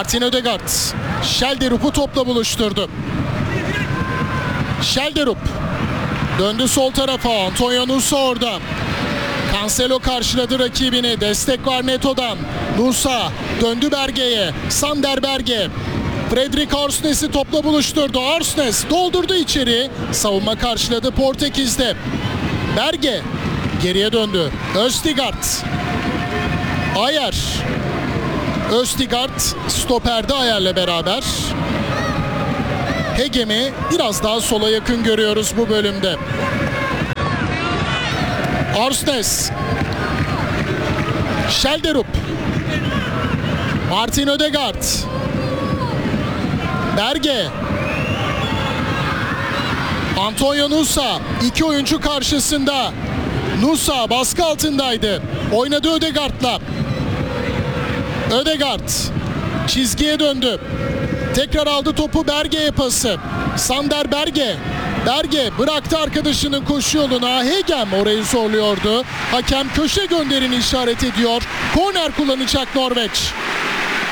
Martin Ødegaard. Schelderup'u topla buluşturdu. Schelderup döndü sol tarafa. Antonio Nusa orada. Cancelo karşıladı rakibini. Destek var Neto'dan. Nusa döndü Berge'ye. Sander Berge. Fredrik Arsnes'i topla buluşturdu. Arsnes doldurdu içeri. Savunma karşıladı Portekiz'de. Berge geriye döndü. Østigard. Ayer. Østigard stoperde Ayer'le beraber. Hegem'i biraz daha sola yakın görüyoruz bu bölümde. Arsnes. Schelderup. Martin Ødegaard. Berge. Antonio Nusa. İki oyuncu karşısında. Nusa baskı altındaydı. Oynadı Ødegaard'la. Ødegaard çizgiye döndü. Tekrar aldı topu, Berge'ye pası. Sander Berge. Berge bıraktı arkadaşının koşu yoluna. Hegem orayı zorluyordu. Hakem köşe gönderini işaret ediyor. Korner kullanacak Norveç.